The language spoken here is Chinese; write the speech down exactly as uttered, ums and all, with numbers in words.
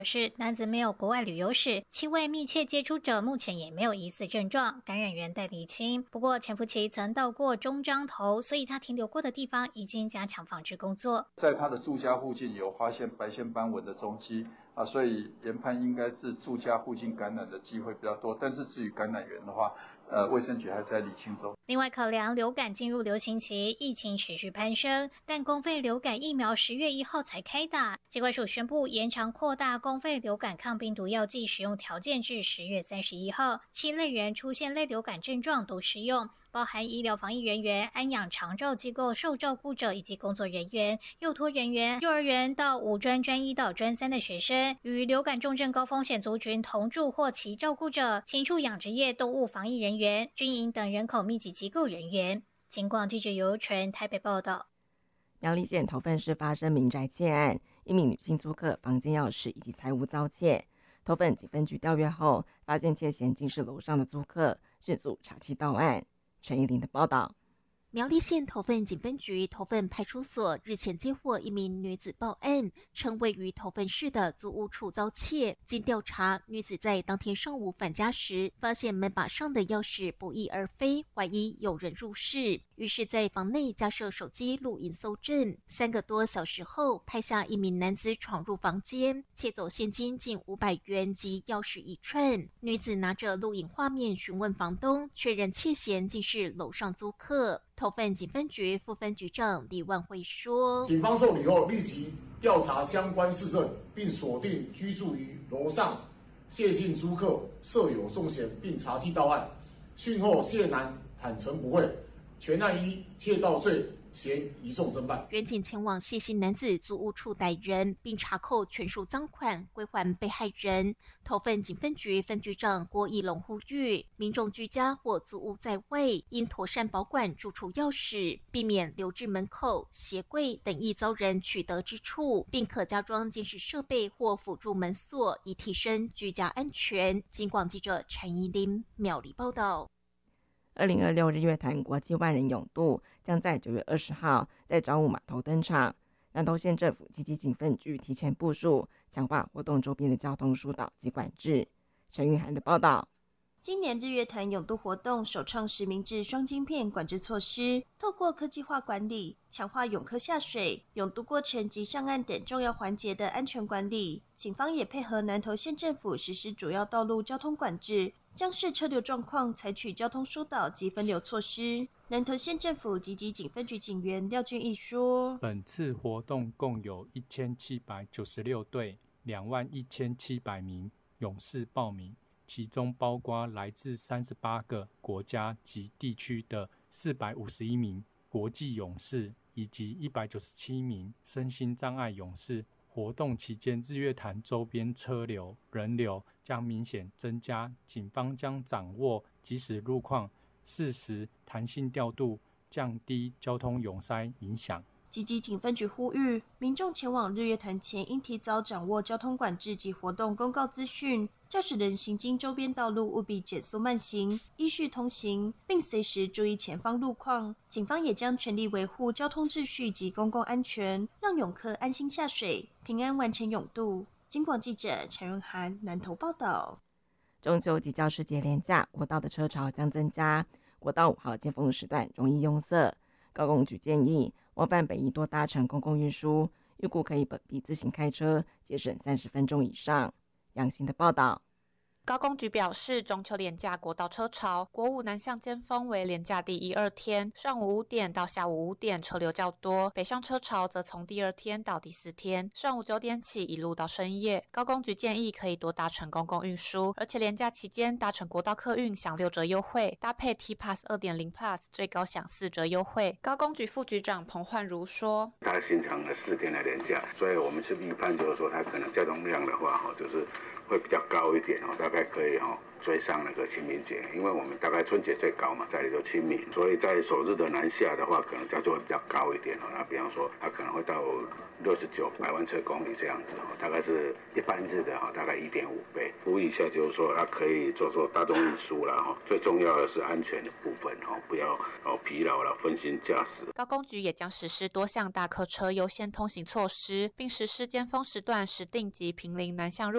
是男子没有国外旅游史，七位密切接触者目前也没有疑似症状，感染源待厘清。不过潜伏期曾到过中彰投，所以他停留过的地方已经加强防治工作。 在他的住家附近有发现白线斑纹的踪迹啊，所以研判应该是住家附近感染的机会比较多。但是至于感染源的话，呃，卫生局还在厘清中。 另外，考量流感进入流行期，疫情持续攀升，但公费流感疫苗十月一号才开打，疾管署宣布延长扩大公费流感抗病毒药剂使用条件至十月三十一号，七类人出现类流感症状都适用。包含医疗防疫人员、安养长照机构受照顾者以及工作人员、幼托人员、幼儿园到五专、专一到专三的学生，与流感重症高风险族群同住或其照顾者、禽畜养殖业动物防疫人员、军营等人口密集机构人员。警广记者尤纯台北报道。 苗栗县头份市发生民宅窃案，一名女性租客房间钥匙以及财物遭窃。头份警分局调阅后，发现窃嫌竟是楼上的租客，迅速查缉到案。陈依琳的报道。 苗栗县头份警分局头份派出所日前接获一名女子报案，称位于头份市的租屋处遭窃。经调查，女子在当天上午返家时，发现门把上的钥匙不翼而飞，怀疑有人入室，于是在房内架设手机录影搜证。三个多小时后，拍下一名男子闯入房间，窃走现金近五百元及钥匙一串。女子拿着录影画面询问房东，确认窃嫌竟是楼上租客。头份警分局副分局长李万辉说：“ 警方受理后，立即调查相关事证，并锁定居住于楼上谢姓租客设有重嫌，并查缉到案。讯后，谢男坦诚不讳，全案依窃盗罪嫌移送侦办。 员警前往谢姓男子租屋处逮人，并查扣全数赃款，归还被害人。头份警分局分局长郭义龙呼吁民众居家或租屋在外，应妥善保管住处钥匙，避免留置门口、鞋柜等易遭人取得之处，并可加装监视设备或辅助门锁，以提升居家安全。警广记者陈怡琳苗栗报道。 二零二六日月潭国际万人泳渡将在九月二十号在彰武码头登场。南投县政府积极警分局提前部署，强化活动周边的交通疏导及管制。陈玉涵的报道。 今年日月潭泳渡活动首创实名制双晶片管制措施，透过科技化管理，强化泳客下水、泳渡过程及上岸等重要环节的安全管理。警方也配合南投县政府实施主要道路交通管制，将视车流状况采取交通疏导及分流措施。南投县政府及警分局警员廖俊义说：“ 本次活动共有一千七百九十六队、两万一千七百名勇士报名，其中包括来自三十八个国家及地区的四百五十一名国际勇士，以及一百九十七名身心障碍勇士。活动期间，日月潭周边车流、人流将明显增加，警方将掌握即时路况，适时弹性调度，降低交通拥塞影响。” 积极警分局呼吁民众前往日月潭前，应提早掌握交通管制及活动公告资讯。驾驶人行经周边道路务必减速慢行，依序通行，并随时注意前方路况。警方也将全力维护交通秩序及公共安全，让泳客安心下水，平安完成泳渡。警广记者陈润涵南投报道。 中秋及教师节连假，国道的车潮将增加，国道五号尖峰时段容易拥塞。高公局建议往返北宜多搭乘公共运输，预估可以比自行开车节省三十分钟以上。杨欣的报道。 高公局表示，中秋连假国道车潮，国五南向尖峰为连假第一二天，上午五点到下午五点车流较多；北向车潮则从第二天到第四天，上午九点起一路到深夜。高公局建议可以多搭乘公共运输，而且连假期间搭乘国道客运享六折优惠，搭配 T Pass 二点零 Plus 最高享四折优惠。高公局副局长彭焕如说：“ 它新长了四天的连假，所以我们是预判就是说，它可能交通量的话，哈，就是会比较高一点哦，大概可以哈追上那个清明节，因为我们大概春节最高嘛，再来就清明，所以在首日的南下的话，可能它就会比较高一点哦。那比方说，它可能会到六十九百万车公里这样子哦，大概是一般日的哈，大概一点五倍。呼吁一下就是说，它可以做做大众运输啦哈，最重要的是安全的部分哦，不要哦疲劳了，分心驾驶。” 高公局也将实施多项大客车优先通行措施，并实施尖峰时段实定及平林南向入